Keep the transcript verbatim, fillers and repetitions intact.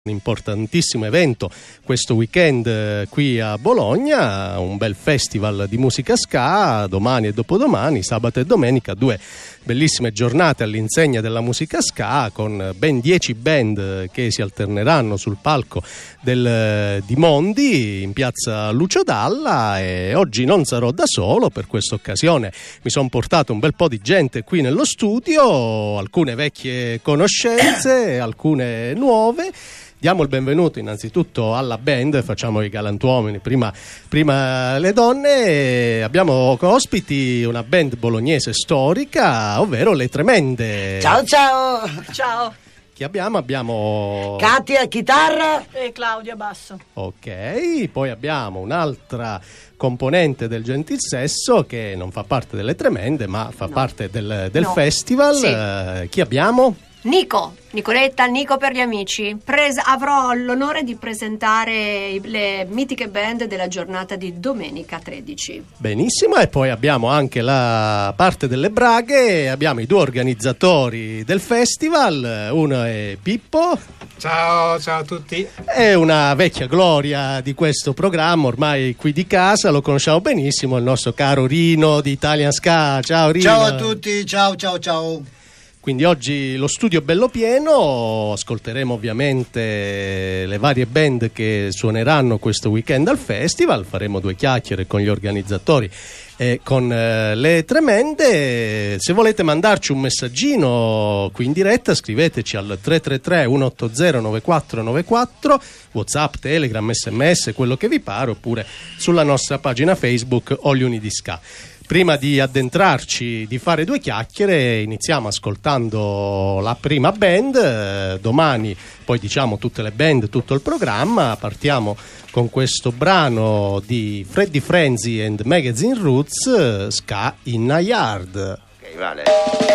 Un importantissimo evento questo weekend eh, qui a Bologna, un bel festival di musica ska, domani e dopodomani, sabato e domenica, due bellissime giornate all'insegna della musica ska con ben dieci band che si alterneranno sul palco del, di Mondi in piazza Lucio Dalla. E oggi non sarò da solo, per questa occasione mi sono portato un bel po' di gente qui nello studio, alcune vecchie conoscenze, alcune nuove. Diamo il benvenuto innanzitutto alla band, facciamo i galantuomini, prima, prima le donne. Abbiamo ospiti una band bolognese storica, ovvero Le Tremende. Ciao ciao! Ciao! Chi abbiamo? Abbiamo Katia chitarra e Claudia basso. Ok, poi abbiamo un'altra componente del Gentil Sesso che non fa parte delle Tremende ma fa no. parte del, del no. festival. Sì. Uh, chi abbiamo? Nico, Nicoletta, Nico per gli amici. Pres- avrò l'onore di presentare le mitiche band della giornata di domenica tredici. Benissimo, e poi abbiamo anche la parte delle braghe, abbiamo i due organizzatori del festival, uno è Pippo. Ciao, ciao a tutti. È una vecchia gloria di questo programma, ormai qui di casa, lo conosciamo benissimo, il nostro caro Rino di Italian Ska. Ciao Rino. Ciao a tutti, ciao ciao ciao. Quindi oggi lo studio bello pieno, ascolteremo ovviamente le varie band che suoneranno questo weekend al festival, faremo due chiacchiere con gli organizzatori e con eh, Le Tremende. Se volete mandarci un messaggino qui in diretta scriveteci al tre tre tre uno otto zero nove quattro nove quattro, WhatsApp, Telegram, sms, quello che vi pare, oppure sulla nostra pagina Facebook O Gli Uni di Ska. Prima di addentrarci, di fare due chiacchiere, iniziamo ascoltando la prima band. Eh, domani poi diciamo tutte le band, tutto il programma. Partiamo con questo brano di Freddy Frenzy and Magazine Roots, Ska in a Yard. Ok, vale.